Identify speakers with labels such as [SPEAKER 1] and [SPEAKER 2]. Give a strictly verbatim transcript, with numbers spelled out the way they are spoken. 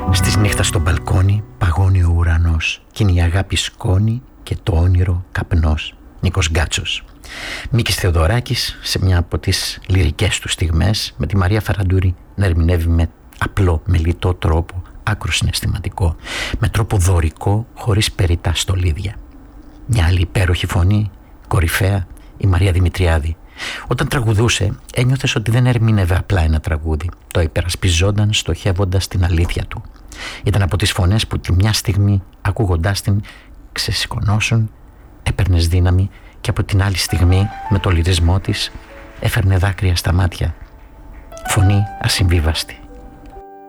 [SPEAKER 1] Στις νύχτα στο μπαλκόνι παγώνει ο ουρανός κι είναι η αγάπη σκόνη και το όνειρο καπνός. Νίκος Γκάτσος. Μίκης Θεοδωράκης σε μια από τις λυρικές του στιγμές, με τη Μαρία Φαραντούρη να ερμηνεύει με απλό, με λιτό τρόπο, άκρο συναισθηματικό, με τρόπο δωρικό, χωρίς περιττά στολίδια. Μια άλλη υπέροχη φωνή, κορυφαία, η Μαρία Δημητριάδη. Όταν τραγουδούσε, ένιωθες ότι δεν ερμήνευε απλά ένα τραγούδι. Το υπερασπιζόταν στοχεύοντας την αλήθεια του. Ήταν από τις φωνές που τη μια στιγμή, ακούγοντάς την, ξεσηκωνώσουν, έπαιρνες δύναμη και από την άλλη στιγμή, με το λυρισμό της, έφερνε δάκρυα στα μάτια. Φωνή ασυμβίβαστη.